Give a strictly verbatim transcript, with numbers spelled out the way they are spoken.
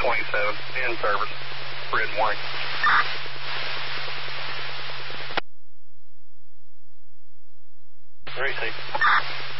twenty-seven, in service, red and white. Very safe.